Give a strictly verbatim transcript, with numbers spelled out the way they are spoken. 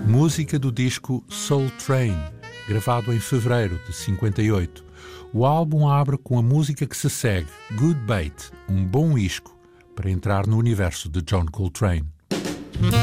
Música do disco Soul Train, gravado em fevereiro de cinquenta e oito. O álbum abre com a música que se segue, Good Bait, um bom isco para entrar no universo de John Coltrane.